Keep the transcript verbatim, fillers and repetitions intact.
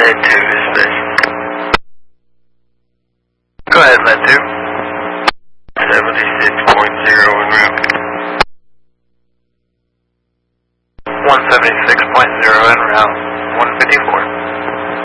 Lead two is best. Go ahead, Lead two. seventy-six point zero en route. one seventy-six point zero en route. one fifty-four.